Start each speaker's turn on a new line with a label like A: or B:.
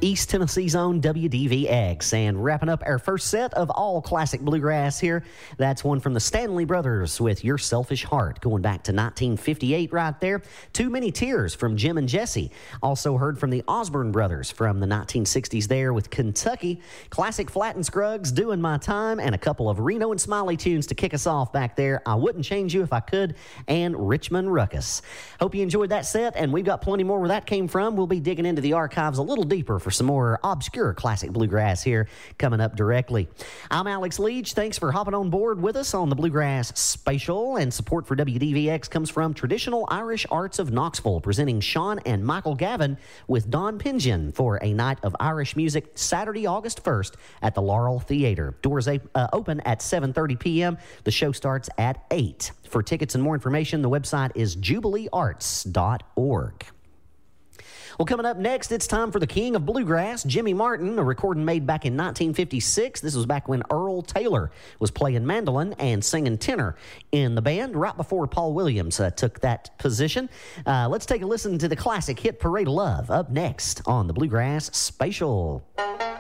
A: East Tennessee's own WDVX. And wrapping up our first set of all classic bluegrass here, that's one from the Stanley Brothers with Your Selfish Heart, going back to 1958 right there. Too Many Tears from Jim and Jesse. Also heard from the Osborne Brothers from the 1960s there with Kentucky. Classic Flatt and Scruggs, Doing My Time, and a couple of Reno and Smiley tunes to kick us off back there. I Wouldn't Change You If I Could, and Richmond Ruckus. Hope you enjoyed that set, and we've got plenty more where that came from. We'll be digging into the archives a little deeper for some more obscure classic bluegrass here coming up directly. I'm Alex Leach. Thanks for hopping on board with us on the Bluegrass Spatial, and support for WDVX comes from Traditional Irish Arts of Knoxville, presenting Sean and Michael Gavin with Don Pingen for a night of Irish music Saturday, August 1st at the Laurel Theater. Doors open at 7:30 p.m. The show starts at 8. For tickets and more information, the website is jubileearts.org. Well, coming up next, it's time for the King of Bluegrass, Jimmy Martin, a recording made back in 1956. This was back when Earl Taylor was playing mandolin and singing tenor in the band right before Paul Williams took that position. Let's take a listen to the classic hit Parade of Love up next on the Bluegrass Spatial.